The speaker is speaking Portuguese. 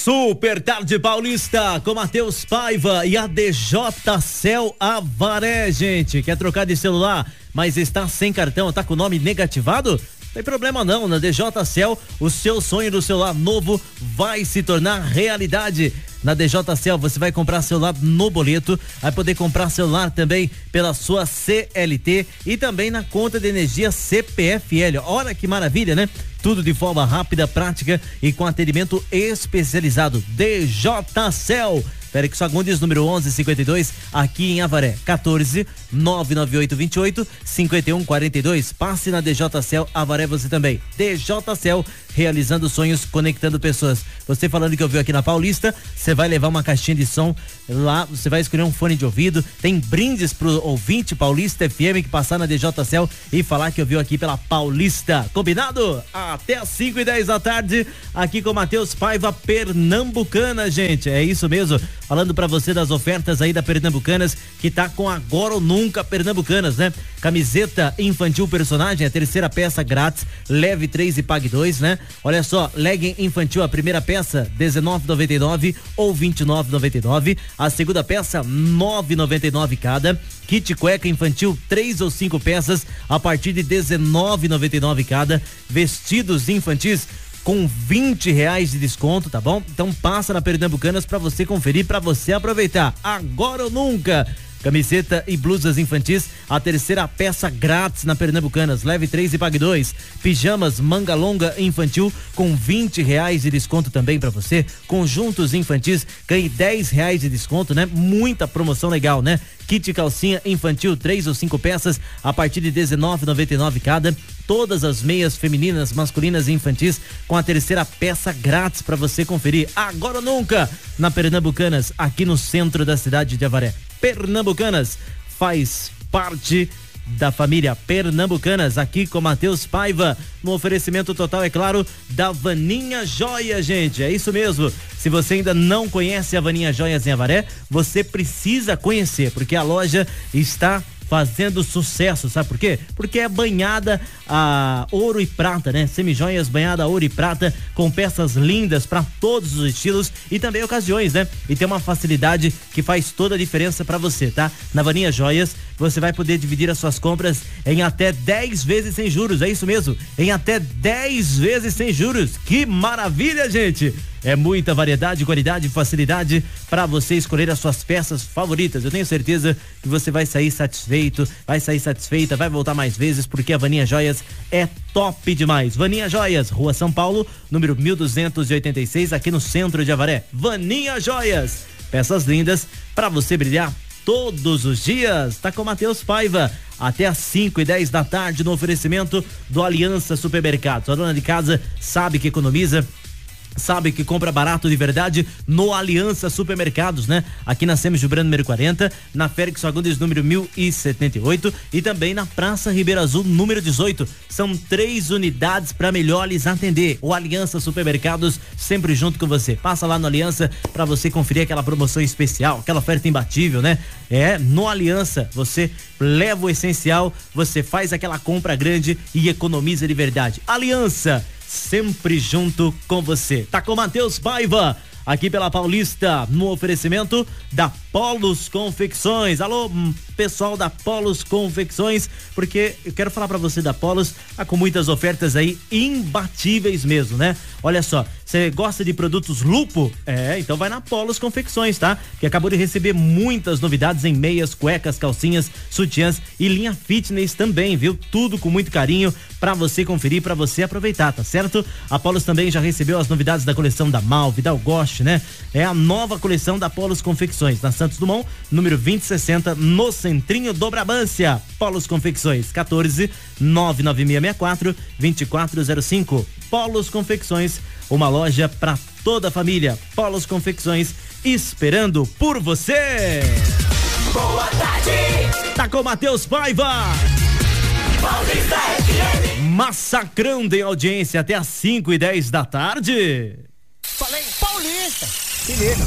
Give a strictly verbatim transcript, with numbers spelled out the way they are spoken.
Super Tarde Paulista com Matheus Paiva e a D J Cell Avaré, gente. Quer trocar de celular, mas está sem cartão, tá com o nome negativado? Não tem problema não, na D J Cell o seu sonho do celular novo vai se tornar realidade. Na D J Cell você vai comprar celular no boleto, vai poder comprar celular também pela sua C L T e também na conta de energia C P F L. Olha que maravilha, né? Tudo de forma rápida, prática e com atendimento especializado. D J Cell. Félix Fagundes, número onze cinquenta e dois, aqui em Avaré. quatorze, nove nove oito, vinte e oito, cinquenta e um, quarenta e dois. Passe na D J Cell Avaré você também. D J Cell, realizando sonhos, conectando pessoas. Você falando que ouviu aqui na Paulista, você vai levar uma caixinha de som lá, você vai escolher um fone de ouvido, tem brindes pro ouvinte Paulista F M que passar na D J Cell e falar que ouviu aqui pela Paulista. Combinado? Até às cinco e dez da tarde, aqui com Matheus Paiva, Pernambucana, gente. É isso mesmo. Falando pra você das ofertas aí da Pernambucanas, que tá com agora ou nunca Pernambucanas, né? Camiseta infantil personagem, a terceira peça grátis, leve três e pague dois, né? Olha só, legging infantil, a primeira peça dezenove reais e noventa e nove centavos ou vinte e nove reais e noventa e nove centavos, a segunda peça nove reais e noventa e nove centavos cada, kit cueca infantil três ou cinco peças a partir de dezenove reais e noventa e nove centavos cada, vestidos infantis com vinte reais de desconto, tá bom? Então passa na Pernambucanas pra você conferir, pra você aproveitar. Agora ou nunca. Camiseta e blusas infantis, a terceira peça grátis na Pernambucanas, leve três e pague dois. Pijamas manga longa infantil com vinte reais de desconto também pra você. Conjuntos infantis, ganhe dez reais de desconto, né? Muita promoção legal, né? Kit calcinha infantil, três ou cinco peças, a partir de dezenove reais e noventa e nove centavos cada. Todas as meias femininas, masculinas e infantis com a terceira peça grátis para você conferir. Agora ou nunca, na Pernambucanas, aqui no centro da cidade de Avaré. Pernambucanas faz parte da família Pernambucanas, aqui com Matheus Paiva, no oferecimento total, é claro, da Vaninha Joias, gente. É isso mesmo. Se você ainda não conhece a Vaninha Joias em Avaré, você precisa conhecer, porque a loja está fazendo sucesso, sabe por quê? Porque é banhada a ouro e prata, né? Semijoias banhada a ouro e prata, com peças lindas para todos os estilos e também ocasiões, né? E tem uma facilidade que faz toda a diferença para você, tá? Na Vaninha Joias, você vai poder dividir as suas compras em até dez vezes sem juros, é isso mesmo? Em até dez vezes sem juros. Que maravilha, gente! É muita variedade, qualidade e facilidade para você escolher as suas peças favoritas. Eu tenho certeza que você vai sair satisfeito, vai sair satisfeita, vai voltar mais vezes, porque a Vaninha Joias é top demais. Vaninha Joias, Rua São Paulo, número mil duzentos e oitenta e seis, aqui no centro de Avaré. Vaninha Joias, peças lindas para você brilhar todos os dias. Tá com Matheus Paiva até às cinco e dez da tarde no oferecimento do Aliança Supermercados. A dona de casa sabe que economiza, sabe que compra barato de verdade no Aliança Supermercados, né? Aqui na Semi Gilbrando número quarenta, na Félix Fagundes número mil e setenta e oito e também na Praça Ribeiro Azul número dezoito. São três unidades para melhor lhes atender. O Aliança Supermercados sempre junto com você. Passa lá no Aliança para você conferir aquela promoção especial, aquela oferta imbatível, né? É, no Aliança você leva o essencial, você faz aquela compra grande e economiza de verdade. Aliança, sempre junto com você. Tá com Matheus Paiva, aqui pela Paulista, no oferecimento da Polos Confecções. Alô, pessoal da Polos Confecções, porque eu quero falar pra você da Polos, tá com muitas ofertas aí imbatíveis mesmo, né? Olha só, você gosta de produtos Lupo? É, então vai na Polos Confecções, tá? Que acabou de receber muitas novidades em meias, cuecas, calcinhas, sutiãs e linha fitness também, viu? Tudo com muito carinho pra você conferir, pra você aproveitar, tá certo? A Polos também já recebeu as novidades da coleção da Malve, da Algoste, né? É a nova coleção da Polos Confecções, na Santos Dumont, número vinte e sessenta, no centrinho do Brabância. Polos Confecções, quatorze, nove nove seis seis quatro, dois quatro zero cinco. Polos Confecções, uma loja pra toda a família. Polos Confecções, esperando por você. Boa tarde. Tá com Matheus Paiva. Paulista F M. Massacrando em audiência até às cinco e dez da tarde. Falei Paulista. Se liga.